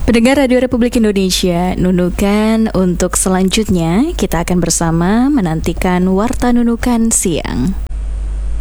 Pendengar Radio Republik Indonesia, Nunukan untuk selanjutnya kita akan bersama menantikan Warta Nunukan Siang.